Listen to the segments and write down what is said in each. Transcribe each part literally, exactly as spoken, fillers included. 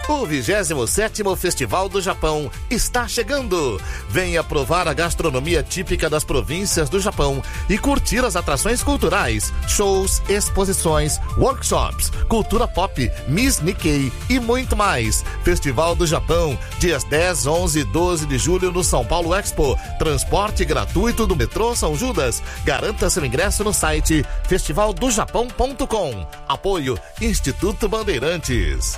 O vigésimo sétimo Festival do Japão está chegando. Venha provar a gastronomia típica das províncias do Japão e curtir as atrações culturais, shows, exposições, workshops, cultura pop, Miss Nikkei e muito mais. Festival do Japão, dias dez, onze e doze de julho no São Paulo Expo. Transporte gratuito do metrô São Judas. Garanta seu ingresso no site festival do japão ponto com. Apoio Instituto Bandeirantes.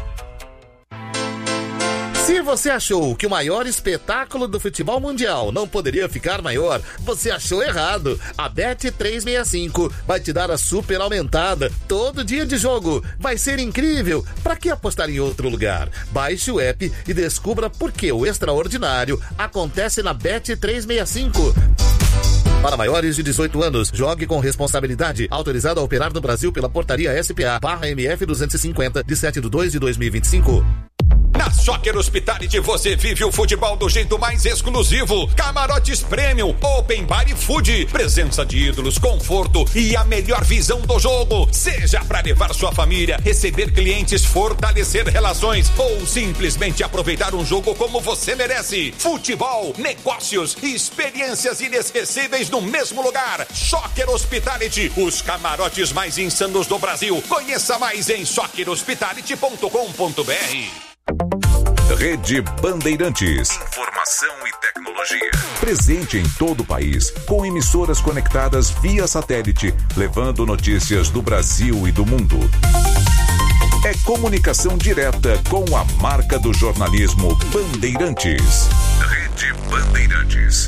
Se você achou que o maior espetáculo do futebol mundial não poderia ficar maior, você achou errado. A Bet trezentos e sessenta e cinco vai te dar a super aumentada todo dia de jogo. Vai ser incrível. Para que apostar em outro lugar? Baixe o app e descubra por que o extraordinário acontece na Bet trezentos e sessenta e cinco. Para maiores de dezoito anos, jogue com responsabilidade. Autorizado a operar no Brasil pela portaria S P A barra M F duzentos e cinquenta de sete de dois de dois mil e vinte e cinco. Na Soccer Hospitality você vive o futebol do jeito mais exclusivo. Camarotes Premium, Open Bar e Food. Presença de ídolos, conforto e a melhor visão do jogo. Seja para levar sua família, receber clientes, fortalecer relações ou simplesmente aproveitar um jogo como você merece. Futebol, negócios e experiências inesquecíveis no mesmo lugar. Soccer Hospitality, os camarotes mais insanos do Brasil. Conheça mais em soccer hospitality ponto com ponto b r. Rede Bandeirantes. Informação e tecnologia. Presente em todo o país, com emissoras conectadas via satélite, levando notícias do Brasil e do mundo. É comunicação direta com a marca do jornalismo Bandeirantes. Rede Bandeirantes.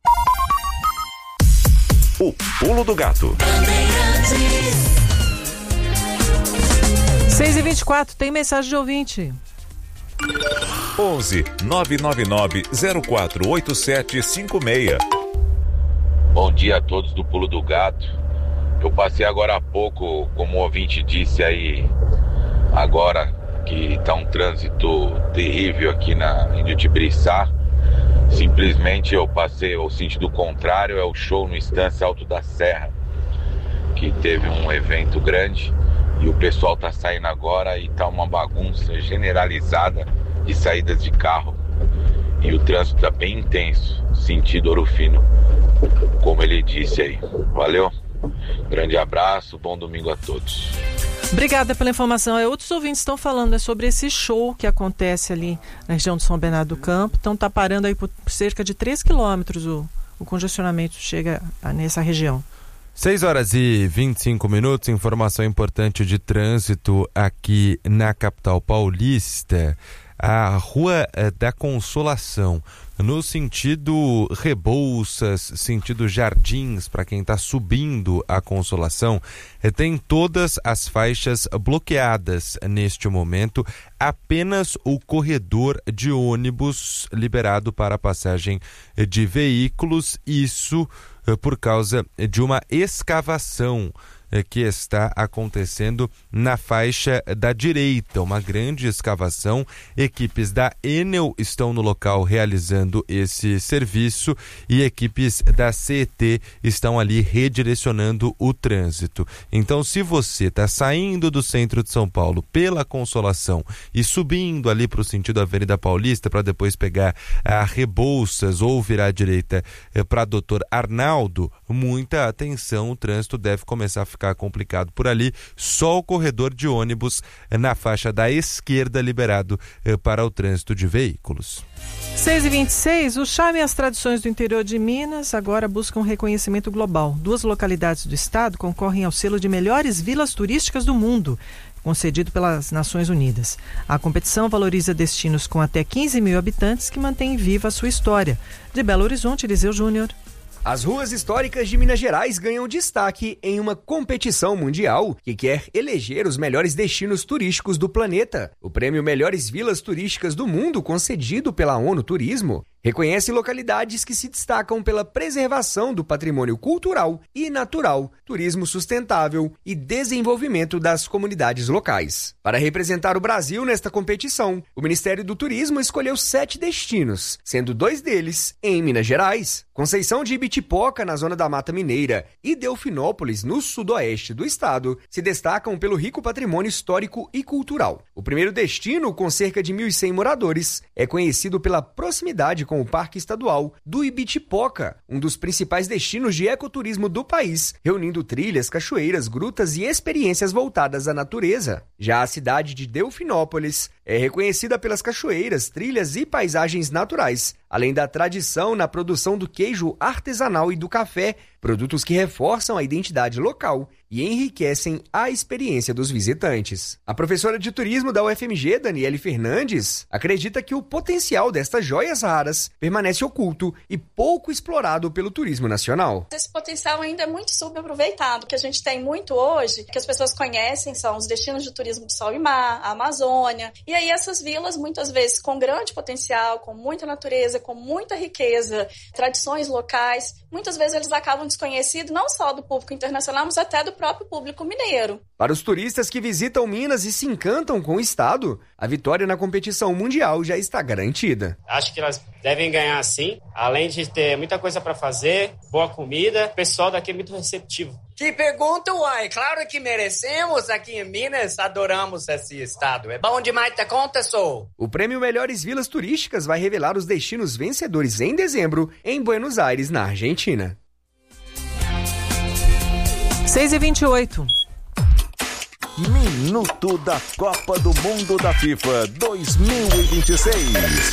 O Pulo do Gato. seis e vinte e quatro, tem mensagem de ouvinte. onze nove nove nove zero quatro oito sete cinco seis. Bom dia a todos do Pulo do Gato. Eu passei agora há pouco, como o ouvinte disse aí, agora que está um trânsito terrível aqui na em Jutibriçá. Simplesmente eu passei o sentido contrário, é o show no Estância Alto da Serra, que teve um evento grande. E o pessoal tá saindo agora e tá uma bagunça generalizada de saídas de carro. E o trânsito tá bem intenso, sentido Ouro Fino, como ele disse aí. Valeu, grande abraço, bom domingo a todos. Obrigada pela informação. É, outros ouvintes estão falando, né, sobre esse show que acontece ali na região de São Bernardo do Campo. Então tá parando aí por cerca de três quilômetros o, o congestionamento chega nessa região. seis horas e vinte e cinco minutos, informação importante de trânsito aqui na capital paulista. A Rua da Consolação, no sentido Rebouças, sentido Jardins, para quem está subindo a Consolação, tem todas as faixas bloqueadas neste momento, apenas o corredor de ônibus liberado para passagem de veículos, isso por causa de uma escavação que está acontecendo na faixa da direita, uma grande escavação. Equipes da Enel estão no local realizando esse serviço e equipes da C E T estão ali redirecionando o trânsito. Então, se você está saindo do centro de São Paulo pela Consolação e subindo ali para o sentido Avenida Paulista para depois pegar a Rebouças ou virar à direita para doutor Arnaldo, muita atenção, o trânsito deve começar a ficar complicado por ali. Só o corredor de ônibus na faixa da esquerda liberado eh, para o trânsito de veículos. seis e vinte e seis, o charme e as tradições do interior de Minas agora buscam reconhecimento global. Duas localidades do estado concorrem ao selo de melhores vilas turísticas do mundo, concedido pelas Nações Unidas. A competição valoriza destinos com até quinze mil habitantes que mantêm viva a sua história. De Belo Horizonte, Eliseu Júnior. As ruas históricas de Minas Gerais ganham destaque em uma competição mundial que quer eleger os melhores destinos turísticos do planeta. O prêmio Melhores Vilas Turísticas do Mundo, concedido pela ONU Turismo, reconhece localidades que se destacam pela preservação do patrimônio cultural e natural, turismo sustentável e desenvolvimento das comunidades locais. Para representar o Brasil nesta competição, o Ministério do Turismo escolheu sete destinos, sendo dois deles em Minas Gerais, Conceição de Ibitipoca, na zona da Mata Mineira, e Delfinópolis, no sudoeste do estado, se destacam pelo rico patrimônio histórico e cultural. O primeiro destino, com cerca de mil e cem moradores, é conhecido pela proximidade com o Parque Estadual do Ibitipoca, um dos principais destinos de ecoturismo do país, reunindo trilhas, cachoeiras, grutas e experiências voltadas à natureza. Já a cidade de Delfinópolis é reconhecida pelas cachoeiras, trilhas e paisagens naturais, além da tradição na produção do queijo artesanal e do café, produtos que reforçam a identidade local e enriquecem a experiência dos visitantes. A professora de turismo da U F M G, Daniele Fernandes, acredita que o potencial destas joias raras permanece oculto e pouco explorado pelo turismo nacional. Esse potencial ainda é muito subaproveitado. O que a gente tem muito hoje, que as pessoas conhecem, são os destinos de turismo de sol e mar, a Amazônia. E aí essas vilas, muitas vezes com grande potencial, com muita natureza, com muita riqueza, tradições locais, muitas vezes eles acabam desconhecidos não só do público internacional, mas até do próprio público mineiro. Para os turistas que visitam Minas e se encantam com o estado, a vitória na competição mundial já está garantida. Acho que elas devem ganhar sim, além de ter muita coisa para fazer, boa comida, o pessoal daqui é muito receptivo. Que pergunta, uai, claro que merecemos aqui em Minas, adoramos esse estado, é bom demais da conta, sou. O prêmio Melhores Vilas Turísticas vai revelar os destinos vencedores em dezembro em Buenos Aires, na Argentina. seis e vinte e oito. Minuto da Copa do Mundo da FIFA dois mil e vinte e seis.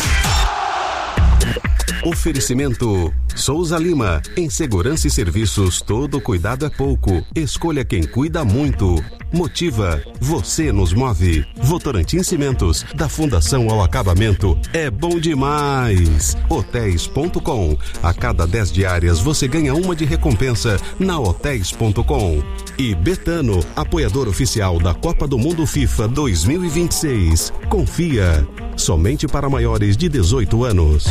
Oferecimento Souza Lima. Em segurança e serviços, todo cuidado é pouco. Escolha quem cuida muito. Motiva. Você nos move. Votorantim Cimentos. Da fundação ao acabamento. É bom demais. Hotéis ponto com. A cada dez diárias você ganha uma de recompensa na hotéis ponto com. E Betano, apoiador oficial da Copa do Mundo FIFA dois mil e vinte e seis. Confia. Somente para maiores de dezoito anos.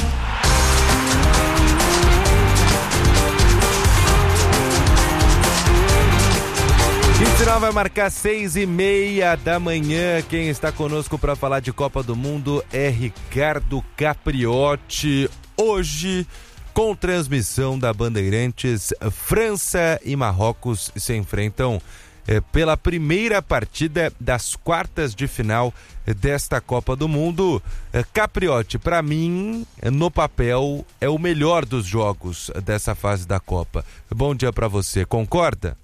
Sinal vai marcar seis e meia da manhã. Quem está conosco para falar de Copa do Mundo é Ricardo Capriotti. Hoje, com transmissão da Bandeirantes, França e Marrocos se enfrentam eh, pela primeira partida das quartas de final desta Copa do Mundo. Eh, Capriotti, para mim, no papel, é o melhor dos jogos dessa fase da Copa. Bom dia para você, concorda?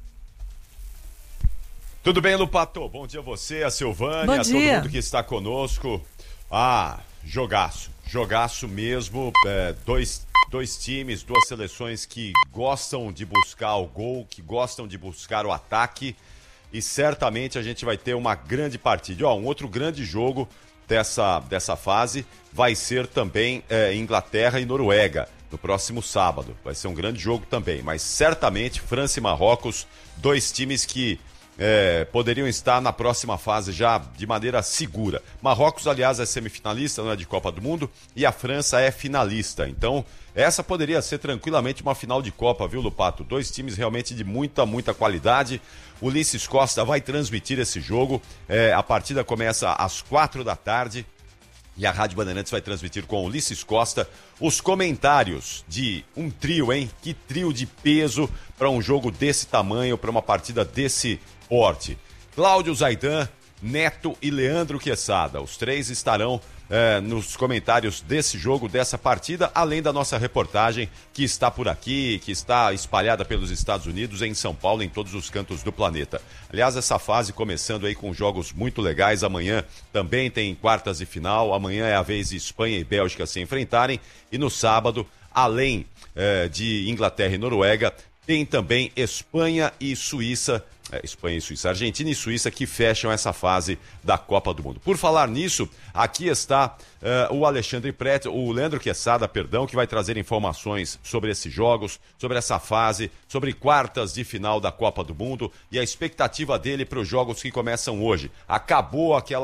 Tudo bem, Lupato? Bom dia a você, a Silvânia, Bom a todo dia. mundo que está conosco. Ah, jogaço, jogaço mesmo. É, dois, dois times, duas seleções que gostam de buscar o gol, que gostam de buscar o ataque. E certamente a gente vai ter uma grande partida. Ó, um outro grande jogo dessa, dessa fase vai ser também é, Inglaterra e Noruega, no próximo sábado. Vai ser um grande jogo também. Mas certamente França e Marrocos, dois times que É, poderiam estar na próxima fase já de maneira segura. Marrocos, aliás, é semifinalista, não é, de Copa do Mundo, e a França é finalista. Então, essa poderia ser tranquilamente uma final de Copa, viu, Lupato? Dois times realmente de muita, muita qualidade. O Ulisses Costa vai transmitir esse jogo. É, a partida começa às quatro da tarde. E a Rádio Bandeirantes vai transmitir com o Ulisses Costa os comentários de um trio, hein? Que trio de peso para um jogo desse tamanho, para uma partida desse porte. Cláudio Zaidan, Neto e Leandro Quesada. Os três estarão é, nos comentários desse jogo, dessa partida, além da nossa reportagem que está por aqui, que está espalhada pelos Estados Unidos, em São Paulo, em todos os cantos do planeta. Aliás, essa fase começando aí com jogos muito legais. Amanhã também tem quartas de final. Amanhã é a vez de Espanha e Bélgica se enfrentarem. E no sábado, além é, de Inglaterra e Noruega, tem também Espanha e Suíça. É, Espanha e Suíça, Argentina e Suíça que fecham essa fase da Copa do Mundo. Por falar nisso, aqui está uh, o Alexandre Preto, o Leandro Quesada, perdão, que vai trazer informações sobre esses jogos, sobre essa fase, sobre quartas de final da Copa do Mundo e a expectativa dele para os jogos que começam hoje. Acabou aquela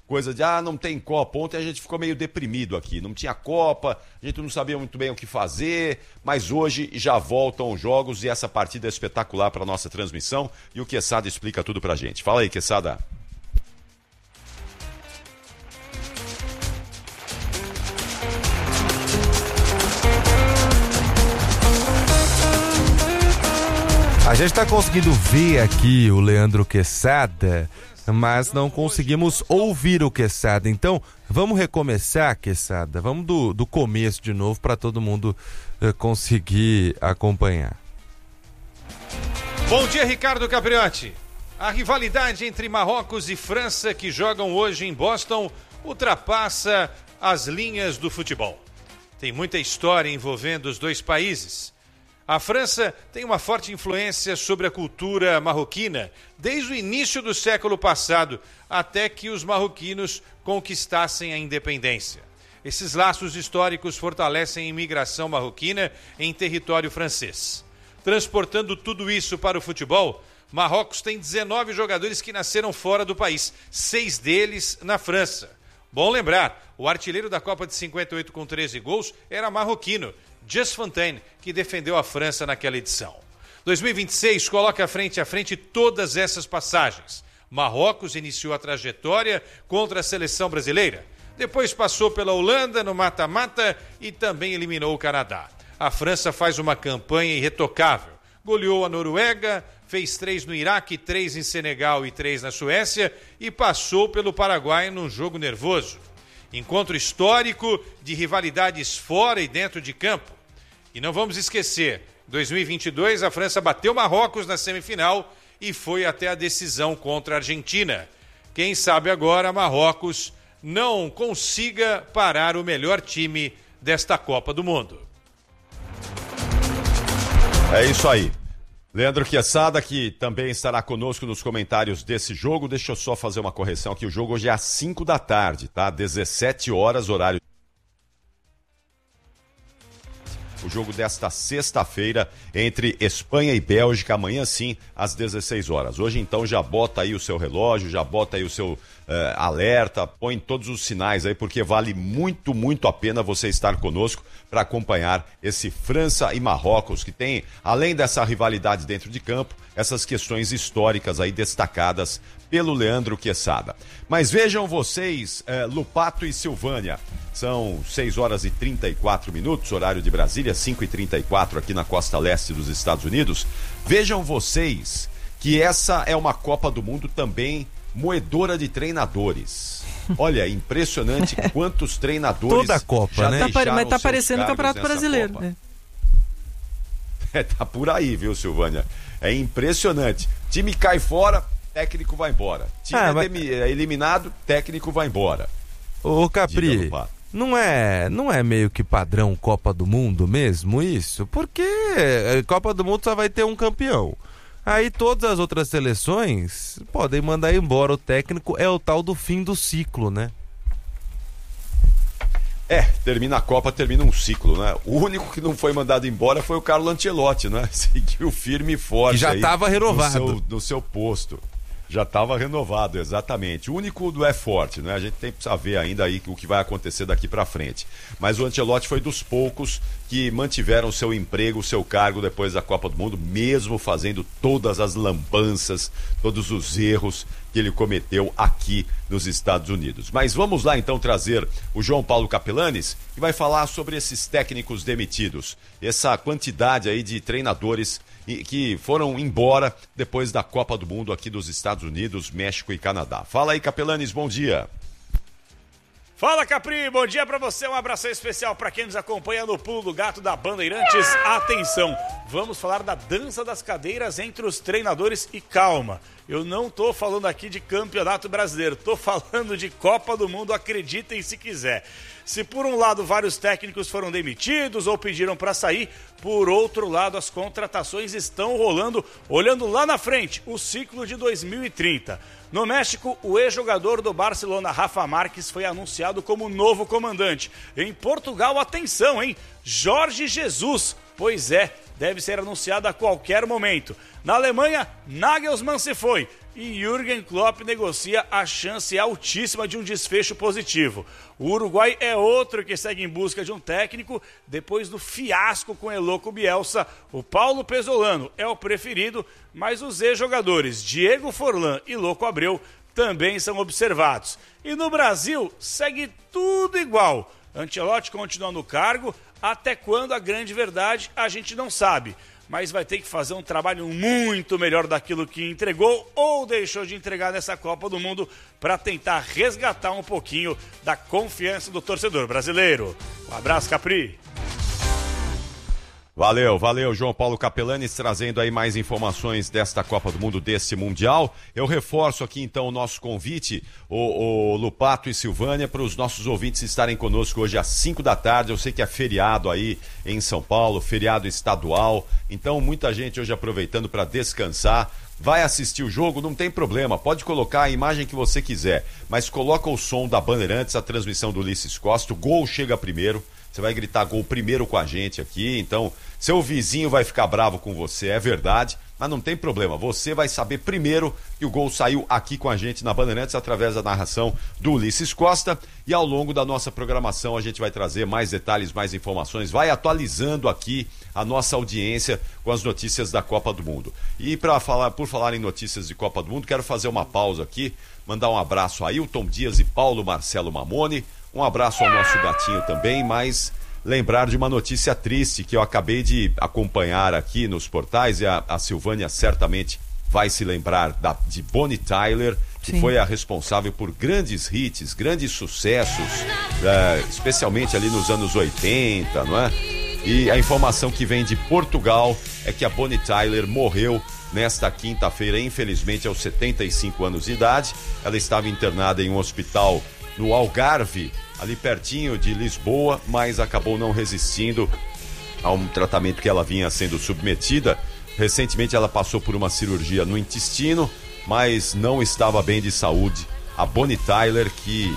coisa de, ah, não tem Copa. Ontem a gente ficou meio deprimido aqui. Não tinha Copa, a gente não sabia muito bem o que fazer, mas hoje já voltam os jogos e essa partida é espetacular para nossa transmissão. E o Quesada explica tudo pra gente. Fala aí, Quesada. A gente está conseguindo ver aqui o Leandro Quesada, mas não conseguimos ouvir o Quesada. Então, vamos recomeçar, Quesada. Vamos do, do começo de novo para todo mundo uh, conseguir acompanhar. Bom dia, Ricardo Capriotti. A rivalidade entre Marrocos e França, que jogam hoje em Boston, ultrapassa as linhas do futebol. Tem muita história envolvendo os dois países. A França tem uma forte influência sobre a cultura marroquina desde o início do século passado, até que os marroquinos conquistassem a independência. Esses laços históricos fortalecem a imigração marroquina em território francês. Transportando tudo isso para o futebol, Marrocos tem dezenove jogadores que nasceram fora do país, seis deles na França. Bom lembrar, o artilheiro da Copa de cinquenta e oito com treze gols era marroquino, Just Fontaine, que defendeu a França naquela edição. dois mil e vinte e seis coloca frente a frente todas essas passagens. Marrocos iniciou a trajetória contra a seleção brasileira. Depois passou pela Holanda no mata-mata e também eliminou o Canadá. A França faz uma campanha irretocável. Goleou a Noruega, fez três no Iraque, três em Senegal e três na Suécia e passou pelo Paraguai num jogo nervoso. Encontro histórico de rivalidades fora e dentro de campo. E não vamos esquecer, em dois mil e vinte e dois a França bateu Marrocos na semifinal e foi até a decisão contra a Argentina. Quem sabe agora Marrocos não consiga parar o melhor time desta Copa do Mundo. É isso aí. Leandro Quesada, que também estará conosco nos comentários desse jogo. Deixa eu só fazer uma correção aqui. O jogo hoje é às cinco da tarde, tá? dezessete horas, horário. O jogo desta sexta-feira entre Espanha e Bélgica, amanhã sim, às dezesseis horas. Hoje, então, já bota aí o seu relógio, já bota aí o seu uh, alerta, põe todos os sinais aí, porque vale muito, muito a pena você estar conosco para acompanhar esse França e Marrocos, que tem, além dessa rivalidade dentro de campo, essas questões históricas aí destacadas pelo Leandro Quesada. Mas vejam vocês, eh, Lupato e Silvânia, são seis horas e trinta e quatro minutos, horário de Brasília, cinco e trinta e quatro aqui na costa leste dos Estados Unidos. Vejam vocês que essa é uma Copa do Mundo também moedora de treinadores. Olha, impressionante quantos treinadores. Toda a Copa, né? Tá, mas tá parecendo o Campeonato Brasileiro. Né? É, tá por aí, viu, Silvânia? É impressionante. Time cai fora, técnico vai embora. Time ah, mas... é eliminado, técnico vai embora. Ô, Capri, não é, não é meio que padrão Copa do Mundo mesmo isso? Porque Copa do Mundo só vai ter um campeão. Aí todas as outras seleções podem mandar embora o técnico, é o tal do fim do ciclo, né? É, termina a Copa, termina um ciclo, né? O único que não foi mandado embora foi o Carlo Ancelotti, né? Seguiu firme e forte. Que já estava renovado. No seu, no seu posto. Já estava renovado, exatamente. O único do é forte, né? A gente tem que saber ainda aí o que vai acontecer daqui para frente. Mas o Ancelotti foi dos poucos que mantiveram seu emprego, seu cargo depois da Copa do Mundo, mesmo fazendo todas as lambanças, todos os erros que ele cometeu aqui nos Estados Unidos. Mas vamos lá então trazer o João Paulo Capelanes, que vai falar sobre esses técnicos demitidos, essa quantidade aí de treinadores que foram embora depois da Copa do Mundo aqui dos Estados Unidos, México e Canadá. Fala aí, Capelanes, bom dia. Fala, Capri, bom dia pra você, um abraço especial pra quem nos acompanha no Pulo do Gato da Bandeirantes. Atenção, vamos falar da dança das cadeiras entre os treinadores e calma, eu não tô falando aqui de Campeonato Brasileiro, tô falando de Copa do Mundo, acreditem se quiser. Se por um lado vários técnicos foram demitidos ou pediram para sair, por outro lado as contratações estão rolando, olhando lá na frente, o ciclo de dois mil e trinta. No México, o ex-jogador do Barcelona, Rafa Márquez, foi anunciado como novo comandante. Em Portugal, atenção, hein? Jorge Jesus, pois é, deve ser anunciado a qualquer momento. Na Alemanha, Nagelsmann se foi. e Jürgen Klopp negocia a chance altíssima de um desfecho positivo. O Uruguai é outro que segue em busca de um técnico. Depois do fiasco com Eloco Bielsa, o Paulo Pesolano é o preferido, mas os ex-jogadores Diego Forlan e Louco Abreu também são observados. E no Brasil, segue tudo igual. Ancelotti continua no cargo, até quando a grande verdade a gente não sabe. Mas vai ter que fazer um trabalho muito melhor daquilo que entregou ou deixou de entregar nessa Copa do Mundo para tentar resgatar um pouquinho da confiança do torcedor brasileiro. Um abraço, Capri. Valeu, valeu, João Paulo Capelanes, trazendo aí mais informações desta Copa do Mundo, desse Mundial. Eu reforço aqui então o nosso convite, o, o Lupato e Silvânia, para os nossos ouvintes estarem conosco hoje às cinco da tarde. Eu sei que é feriado aí em São Paulo, feriado estadual, então muita gente hoje aproveitando para descansar. Vai assistir o jogo, não tem problema, pode colocar a imagem que você quiser, mas coloca o som da Bandeirantes, a transmissão do Ulisses Costa, o gol chega primeiro. Você vai gritar gol primeiro com a gente aqui, então seu vizinho vai ficar bravo com você, é verdade, mas não tem problema, você vai saber primeiro que o gol saiu aqui com a gente na Bandeirantes através da narração do Ulisses Costa, e ao longo da nossa programação a gente vai trazer mais detalhes, mais informações, vai atualizando aqui a nossa audiência com as notícias da Copa do Mundo. E para falar, por falar em notícias de Copa do Mundo, quero fazer uma pausa aqui, mandar um abraço a Ailton Dias e Paulo Marcelo Mamone. Um abraço ao nosso gatinho também, mas lembrar de uma notícia triste que eu acabei de acompanhar aqui nos portais, e a, a Silvânia certamente vai se lembrar da, de Bonnie Tyler, que Sim. foi a responsável por grandes hits, grandes sucessos, é, especialmente ali nos anos oitenta, não é? E a informação que vem de Portugal é que a Bonnie Tyler morreu nesta quinta-feira, infelizmente aos setenta e cinco anos de idade. Ela estava internada em um hospital no Algarve, ali pertinho de Lisboa, mas acabou não resistindo a um tratamento que ela vinha sendo submetida. Recentemente ela passou por uma cirurgia no intestino, mas não estava bem de saúde. A Bonnie Tyler, que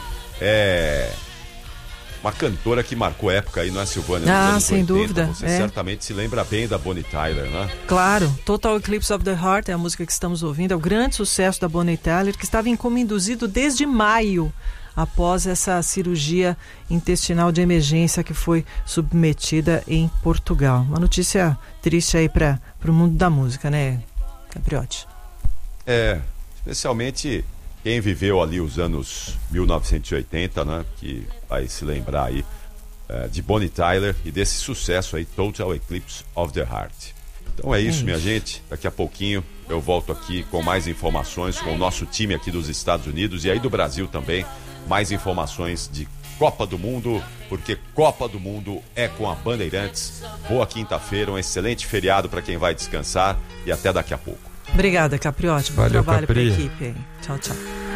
é uma cantora que marcou época aí, não é, Silvânia? Ah, sem oitenta, dúvida. Você é. certamente se lembra bem da Bonnie Tyler, né? Claro, Total Eclipse of the Heart é a música que estamos ouvindo, é o grande sucesso da Bonnie Tyler, que estava em coma induzido desde maio, após essa cirurgia intestinal de emergência que foi submetida em Portugal. Uma notícia triste aí para o mundo da música, né, Capriotti? É, especialmente quem viveu ali os anos mil novecentos e oitenta, né, que vai se lembrar aí é, de Bonnie Tyler e desse sucesso aí, Total Eclipse of the Heart. Então é isso, minha gente. Daqui a pouquinho eu volto aqui com mais informações com o nosso time aqui dos Estados Unidos e aí do Brasil também. Mais informações de Copa do Mundo, porque Copa do Mundo é com a Bandeirantes. Boa quinta-feira, um excelente feriado para quem vai descansar e até daqui a pouco. Obrigada, Capriotti. Bom Valeu, trabalho para a Capri. equipe aí. Tchau, tchau.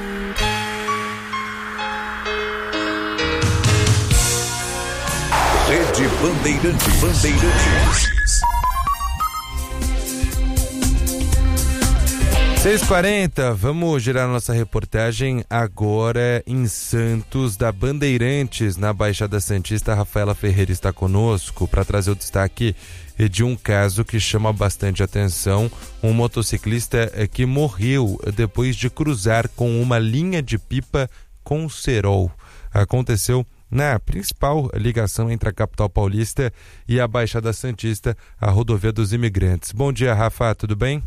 Rede Bandeirantes. Bandeirantes. seis e quarenta, vamos girar nossa reportagem agora em Santos, da Bandeirantes, na Baixada Santista. A Rafaela Ferreira está conosco para trazer o destaque de um caso que chama bastante atenção. Um motociclista que morreu depois de cruzar com uma linha de pipa com cerol. Aconteceu na principal ligação entre a capital paulista e a Baixada Santista, a rodovia dos Imigrantes. Bom dia, Rafa, tudo bem?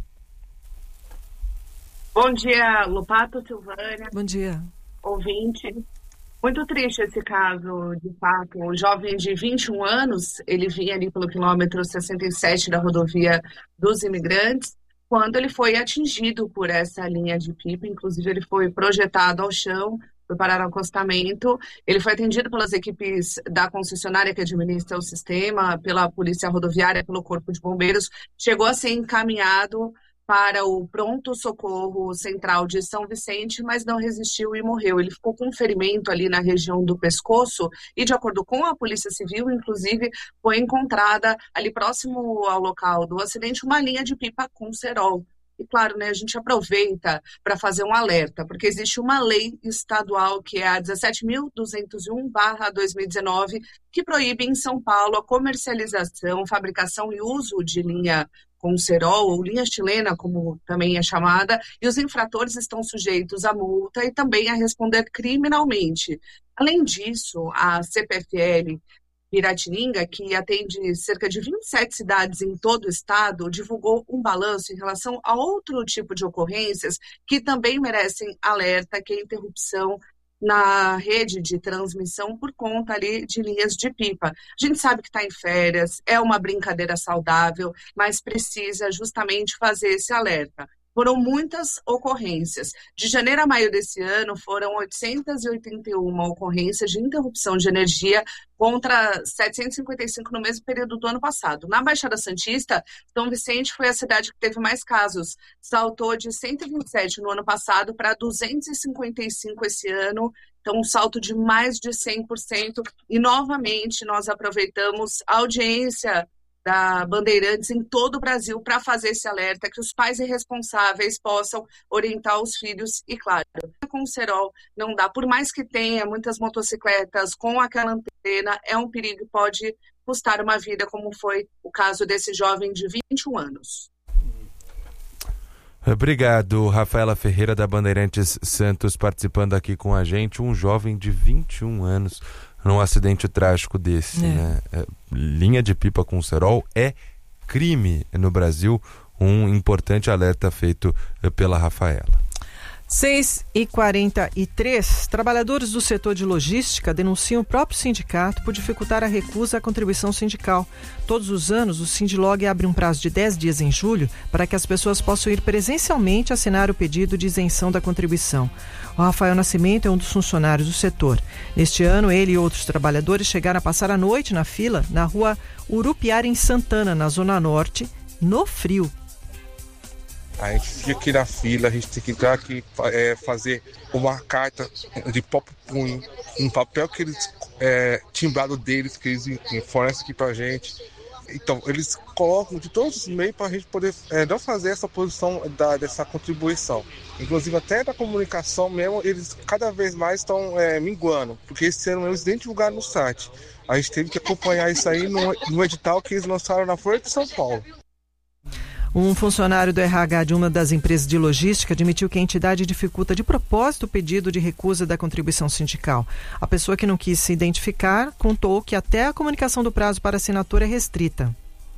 Bom dia, Lupato, Silvânia. Bom dia. Ouvinte. Muito triste esse caso, de fato. Um jovem de vinte e um anos, ele vinha ali pelo quilômetro sessenta e sete da rodovia dos Imigrantes, quando ele foi atingido por essa linha de pipa. Inclusive, ele foi projetado ao chão, foi parar no acostamento. Ele foi atendido pelas equipes da concessionária que administra o sistema, pela Polícia Rodoviária, pelo Corpo de Bombeiros. Chegou a ser encaminhado para o pronto-socorro central de São Vicente, mas não resistiu e morreu. Ele ficou com um ferimento ali na região do pescoço e, de acordo com a Polícia Civil, inclusive, foi encontrada ali próximo ao local do acidente uma linha de pipa com cerol. E, claro, né, a gente aproveita para fazer um alerta, porque existe uma lei estadual, que é a dezessete mil duzentos e um barra dois mil e dezenove, que proíbe em São Paulo a comercialização, fabricação e uso de linha com cerol, ou linha chilena, como também é chamada, e os infratores estão sujeitos a multa e também a responder criminalmente. Além disso, a C P F L Piratininga, que atende cerca de vinte e sete cidades em todo o estado, divulgou um balanço em relação a outro tipo de ocorrências que também merecem alerta, que é a interrupção na rede de transmissão por conta ali de linhas de pipa. A gente sabe que está em férias, é uma brincadeira saudável, mas precisa justamente fazer esse alerta. Foram muitas ocorrências. De janeiro a maio desse ano, foram oitocentas e oitenta e uma ocorrências de interrupção de energia contra setecentas e cinquenta e cinco no mesmo período do ano passado. Na Baixada Santista, São Vicente foi a cidade que teve mais casos. Saltou de cento e vinte e sete no ano passado para duzentos e cinquenta e cinco esse ano. Então, um salto de mais de cem por cento. E, novamente, nós aproveitamos a audiência da Bandeirantes em todo o Brasil para fazer esse alerta, que os pais irresponsáveis possam orientar os filhos. E, claro, com o cerol não dá, por mais que tenha muitas motocicletas com aquela antena, é um perigo, pode custar uma vida, como foi o caso desse jovem de vinte e um anos. Obrigado, Rafaela Ferreira da Bandeirantes Santos, participando aqui com a gente, um jovem de vinte e um anos num acidente trágico desse, é. né? É, linha de pipa com cerol é crime no Brasil, um importante alerta feito pela Rafaela. seis e quarenta e três, trabalhadores do setor de logística denunciam o próprio sindicato por dificultar a recusa à contribuição sindical. Todos os anos, o Sindilog abre um prazo de dez dias em julho para que as pessoas possam ir presencialmente assinar o pedido de isenção da contribuição. O Rafael Nascimento é um dos funcionários do setor. Neste ano, ele e outros trabalhadores chegaram a passar a noite na fila na rua Urupiara, em Santana, na Zona Norte, no frio. A gente fica aqui na fila, a gente tem que entrar aqui, é, fazer uma carta de próprio punho, um papel que eles, é, timbrado deles, que eles fornecem aqui pra gente. Então, eles colocam de todos os meios para a gente poder é, não fazer essa posição da, dessa contribuição. Inclusive, até da comunicação mesmo, eles cada vez mais estão é, minguando, porque esse ano eles nem divulgaram no site. A gente teve que acompanhar isso aí no, no edital que eles lançaram na Folha de São Paulo. Um funcionário do R H de uma das empresas de logística admitiu que a entidade dificulta de propósito o pedido de recusa da contribuição sindical. A pessoa que não quis se identificar contou que até a comunicação do prazo para assinatura é restrita.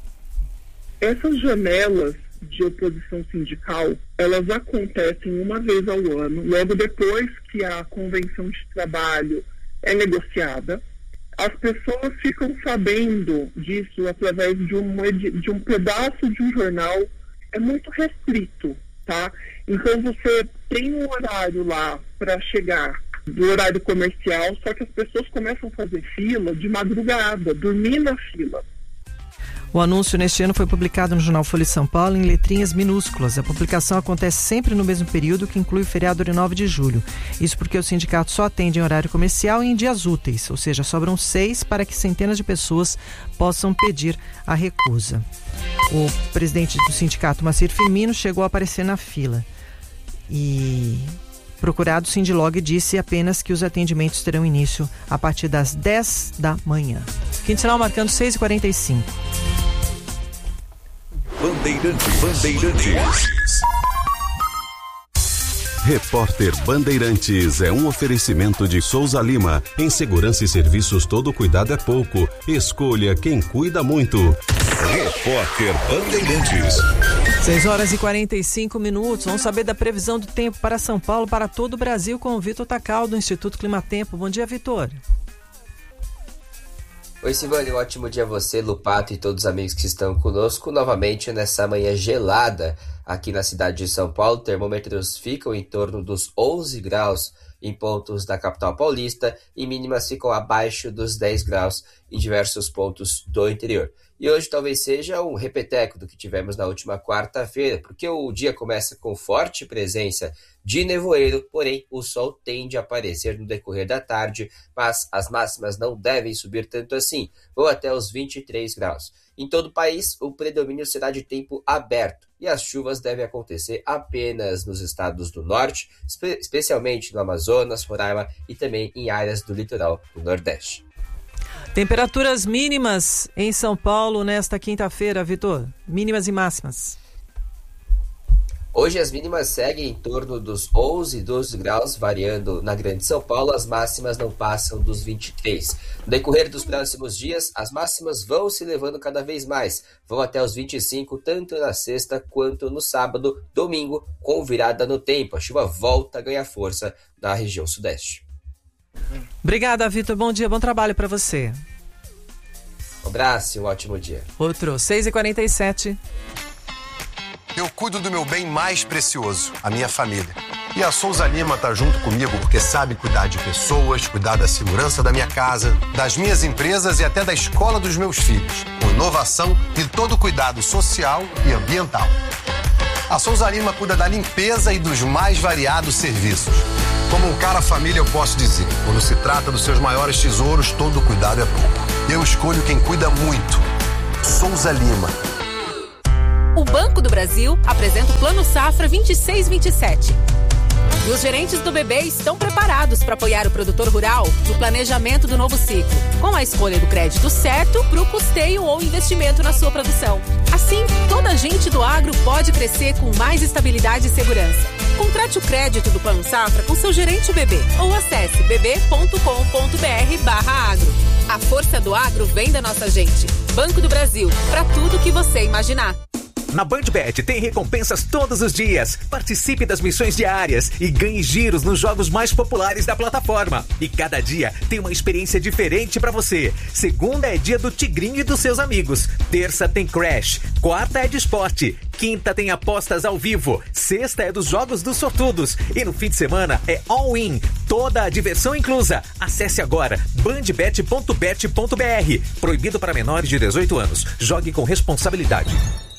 Essas janelas de oposição sindical, elas acontecem uma vez ao ano, logo depois que a convenção de trabalho é negociada. As pessoas ficam sabendo disso através de um, de um pedaço de um jornal, é muito restrito, tá? Então você tem um horário lá para chegar do horário comercial, só que as pessoas começam a fazer fila de madrugada, dormir na fila. O anúncio neste ano foi publicado no jornal Folha de São Paulo em letrinhas minúsculas. A publicação acontece sempre no mesmo período, que inclui o feriado de nove de julho. Isso porque o sindicato só atende em horário comercial e em dias úteis, ou seja, sobram seis para que centenas de pessoas possam pedir a recusa. O presidente do sindicato, Macir Firmino, chegou a aparecer na fila. E procurado, o Sindilog disse apenas que os atendimentos terão início a partir das dez da manhã. Quinto sinal marcando seis e quarenta e cinco. Bandeirantes. Bandeirantes. Repórter Bandeirantes é um oferecimento de Souza Lima. Em segurança e serviços, todo cuidado é pouco. Escolha quem cuida muito. Repórter Bandeirantes. seis horas e quarenta e cinco minutos. Vamos saber da previsão do tempo para São Paulo, para todo o Brasil, com o Vitor Tacal, do Instituto Climatempo. Bom dia, Vitor. Oi, Silvane, um ótimo dia a você, Lupato e todos os amigos que estão conosco novamente nessa manhã gelada aqui na cidade de São Paulo. Termômetros ficam em torno dos onze graus em pontos da capital paulista e mínimas ficam abaixo dos dez graus em diversos pontos do interior. E hoje talvez seja um repeteco do que tivemos na última quarta-feira, porque o dia começa com forte presença de nevoeiro, porém o sol tende a aparecer no decorrer da tarde, mas as máximas não devem subir tanto assim, vão até os vinte e três graus. Em todo o país, o predomínio será de tempo aberto e as chuvas devem acontecer apenas nos estados do norte, espe- especialmente no Amazonas, Roraima e também em áreas do litoral do Nordeste. Temperaturas mínimas em São Paulo nesta quinta-feira, Vitor. Mínimas e máximas. Hoje as mínimas seguem em torno dos onze, doze graus, variando na Grande São Paulo. As máximas não passam dos vinte e três. No decorrer dos próximos dias, as máximas vão se elevando cada vez mais. Vão até os vinte e cinco, tanto na sexta quanto no sábado, domingo, com virada no tempo. A chuva volta a ganhar força na região sudeste. Obrigada, Vitor. Bom dia, bom trabalho para você. Um abraço e um ótimo dia. Outro, seis e quarenta e sete. Eu cuido do meu bem mais precioso, a minha família. E a Souza Lima tá junto comigo porque sabe cuidar de pessoas, cuidar da segurança da minha casa, das minhas empresas e até da escola dos meus filhos, com inovação e todo cuidado social e ambiental. A Souza Lima cuida da limpeza e dos mais variados serviços. Como um cara família, eu posso dizer, quando se trata dos seus maiores tesouros, todo cuidado é pouco. Eu escolho quem cuida muito. Souza Lima. O Banco do Brasil apresenta o Plano Safra vinte e seis vinte e sete. E os gerentes do B B estão preparados para apoiar o produtor rural no planejamento do novo ciclo, com a escolha do crédito certo para o custeio ou investimento na sua produção. Assim, toda a gente do agro pode crescer com mais estabilidade e segurança. Contrate o crédito do Plano Safra com seu gerente B B ou acesse b b ponto com ponto b r barra agro. A força do agro vem da nossa gente. Banco do Brasil, para tudo que você imaginar. Na BandBet tem recompensas todos os dias. Participe das missões diárias e ganhe giros nos jogos mais populares da plataforma. E cada dia tem uma experiência diferente pra você. Segunda é dia do Tigrinho e dos seus amigos. Terça tem Crash. Quarta é de esporte. Quinta tem apostas ao vivo. Sexta é dos jogos dos sortudos. E no fim de semana é all-in. Toda a diversão inclusa. Acesse agora bandbet ponto bet ponto b r. Proibido para menores de dezoito anos. Jogue com responsabilidade.